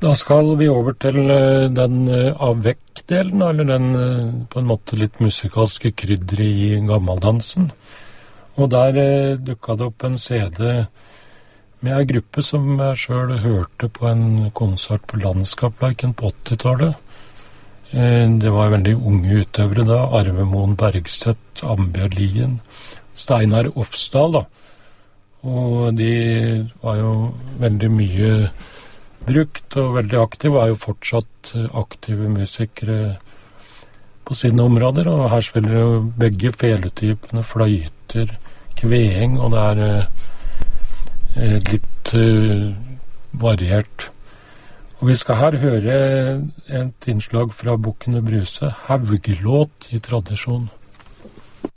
Da skal vi over til den avvekk-delen, eller den på en måte litt musikalske krydderet i gammeldansen. Og der dukket det opp en CD med en gruppe som jeg selv hørte på en konsert på Landskapleiken på 80-tallet. Det var veldig unge utøvere da, Arve Moen Bergstedt, Ambjørn Lien, Steinar Ofsdal da. Og de var jo veldig mye brukt og veldig aktiv, er jo fortsatt aktive musikere på sine områder, og her spiller jo begge feletypene, fløyter, kveing, og det er litt variert. Og vi skal her høre et innslag fra Bukkene Bruse, Haugelåt i tradisjon.